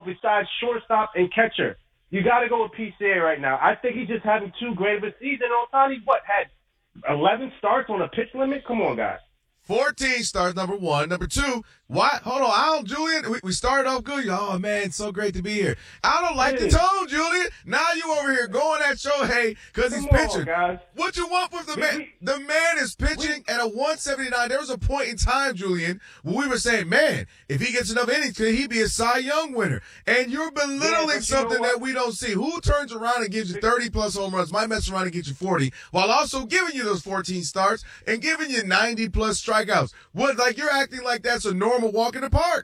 besides shortstop and catcher. You got to go with PCA right now. I think he's just having too great of a season. Ohtani, had 11 starts on a pitch limit? Come on, guys. 14 starts, number one. Number two, why? Hold on, Julian, we started off good. Oh, man, it's so great to be here. I don't like the tone, Julian. Now you over here going at Shohei because he's pitching. Guys. What you want with the man? The man is pitching at a 179. There was a point in time, Julian, when we were saying, man, if he gets enough innings, could he be a Cy Young winner? And you're belittling something that we don't see. Who turns around and gives you 30-plus home runs, might mess around and get you 40, while also giving you those 14 starts and giving you 90-plus strikeouts? What, like you're acting like that's a normal walk in the park?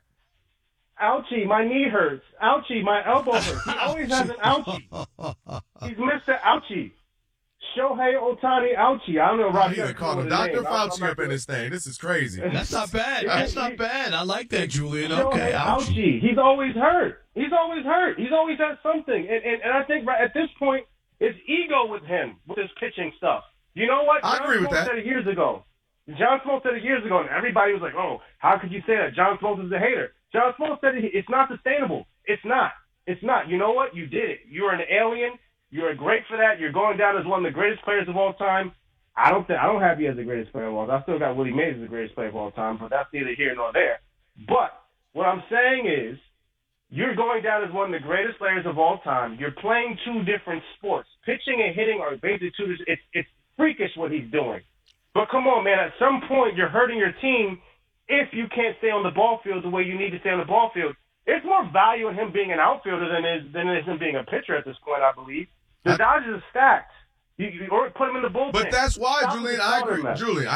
Ouchie, my knee hurts. Ouchie, my elbow hurts. He always has an ouchie. He's Mr. Ouchie. Shohei Ohtani Ouchie. I don't know, Rob. You call him Dr. Fauci up in this thing. This is crazy. That's not bad. That's not bad. I like that, Julian. Okay, Ouchie. He's always hurt. He's always has something. And I think right at this point, it's ego with him, with his pitching stuff. You know what? I agree with that. Said it years ago. John Smoltz said it years ago, and everybody was like, oh, how could you say that? John Smoltz is a hater. John Smoltz said it's not sustainable. It's not. It's not. You know what? You did it. You're an alien. You're great for that. You're going down as one of the greatest players of all time. I don't have you as the greatest player of all time. I still got Willie Mays as the greatest player of all time, but that's neither here nor there. But what I'm saying is you're going down as one of the greatest players of all time. You're playing two different sports. Pitching and hitting are basically two. It's freakish what he's doing. But come on, man, at some point you're hurting your team if you can't stay on the ball field the way you need to stay on the ball field. There's more value in him being an outfielder than it is him being a pitcher at this point, I believe. The Dodgers are stacked. You or put him in the bullpen. But that's why, Julian, I agree. Julian,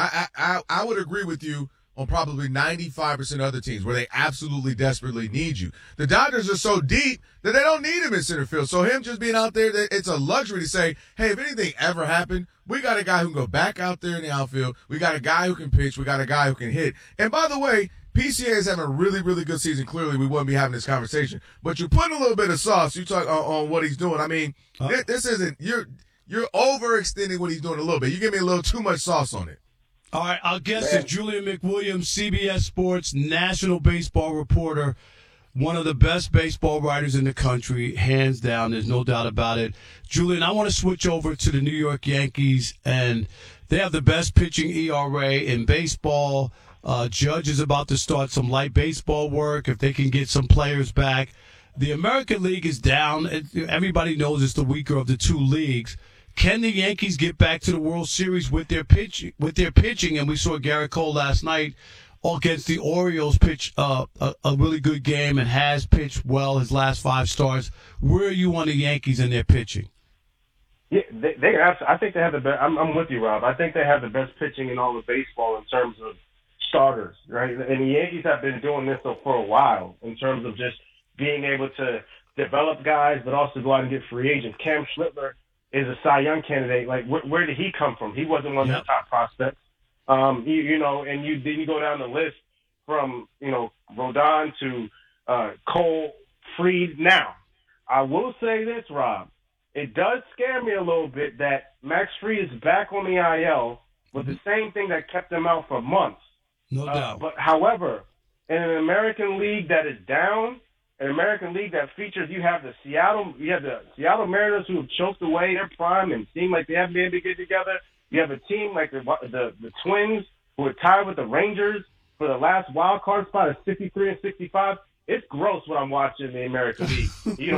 I would agree with you on probably 95% of other teams where they absolutely desperately need you. The Dodgers are so deep that they don't need him in center field. So him just being out there, it's a luxury to say, hey, if anything ever happened, we got a guy who can go back out there in the outfield. We got a guy who can pitch. We got a guy who can hit. And by the way, PCA is having a really, really good season. Clearly, we wouldn't be having this conversation. But you're putting a little bit of sauce. You talk on what he's doing. I mean, this isn't you're overextending what he's doing a little bit. You give me a little too much sauce on it. All right, our guest is Julian McWilliams, CBS Sports national baseball reporter, one of the best baseball writers in the country, hands down. There's no doubt about it. Julian, I want to switch over to the New York Yankees, and they have the best pitching ERA in baseball. Judge is about to start some light baseball work if they can get some players back. The American League is down. Everybody knows it's the weaker of the two leagues. Can the Yankees get back to the World Series with their pitching? And we saw Garrett Cole last night against the Orioles pitch a really good game and has pitched well his last 5 starts. Where are you on the Yankees and their pitching? Yeah, I think they have the best. I'm with you, Rob. I think they have the best pitching in all of baseball in terms of starters, right? And the Yankees have been doing this for a while in terms of just being able to develop guys, but also go out and get free agents. Cam Schlittler is a Cy Young candidate. Like, where did he come from? He wasn't one of the top prospects. And you go down the list from, Rodon to Cole, Fried. Now, I will say this, Rob. It does scare me a little bit that Max Fried is back on the IL with the same thing that kept him out for months. No doubt. But, however, in an American League that is down, an American League that features, you have the Seattle Mariners who have choked away their prime and seem like they haven't been able to get together. You have a team like the Twins who are tied with the Rangers for the last wild card spot at 63 and 65. It's gross what I'm watching in the American League. you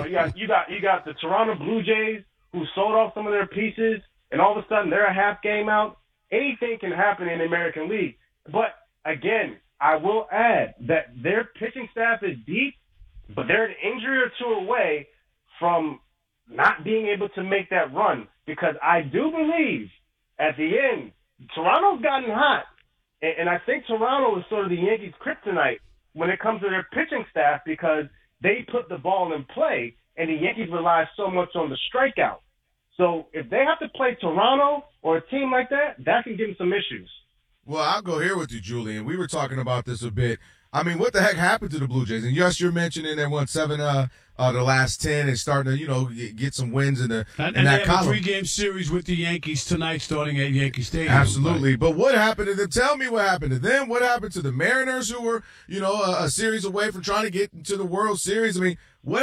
got the Toronto Blue Jays who sold off some of their pieces, and all of a sudden they're a half game out. Anything can happen in the American League. But again, I will add that their pitching staff is deep, but they're an injury or two away from not being able to make that run, because I do believe at the end, Toronto's gotten hot. And I think Toronto is sort of the Yankees' kryptonite when it comes to their pitching staff, because they put the ball in play and the Yankees rely so much on the strikeout. So if they have to play Toronto or a team like that, that can give them some issues. Well, I'll go here with you, Julian. We were talking about this a bit. I mean, what the heck happened to the Blue Jays? And yes, you're mentioning they won 7 the last 10 and starting to, get some wins in that column. And they have a 3-game series with the Yankees tonight starting at Yankee Stadium. Absolutely. But what happened to them? Tell me what happened to them. What happened to the Mariners, who were, a series away from trying to get into the World Series? I mean,